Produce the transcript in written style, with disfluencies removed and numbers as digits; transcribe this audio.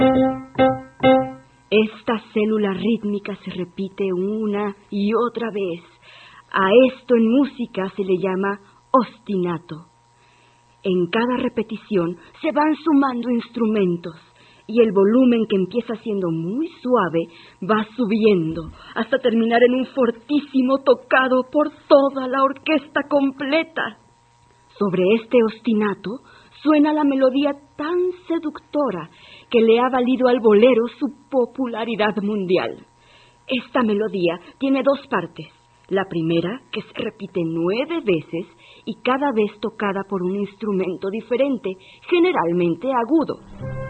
Esta célula rítmica se repite una y otra vez. A esto en música se le llama ostinato. En cada repetición se van sumando instrumentos y el volumen, que empieza siendo muy suave, va subiendo hasta terminar en un fortísimo tocado por toda la orquesta completa. Sobre este ostinato suena la melodía tan seductora que le ha valido al bolero su popularidad mundial. Esta melodía tiene dos partes. La primera, que se repite 9 veces y cada vez tocada por un instrumento diferente, generalmente agudo.